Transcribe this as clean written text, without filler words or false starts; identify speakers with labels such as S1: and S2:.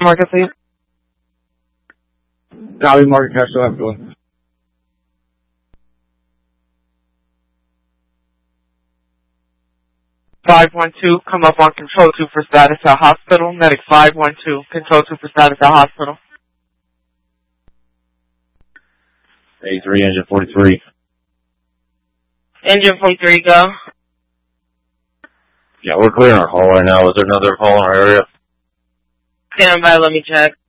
S1: Market, please.
S2: Copy, Market Cash, still going.
S1: $512, come up on Control 2 for status at hospital. Medic 512, Control 2 for status at hospital.
S2: A3, engine 43.
S1: Engine 43, go.
S2: Yeah, we're clearing our hall right now. Is there another hall in our area?
S1: Stand by, let me check.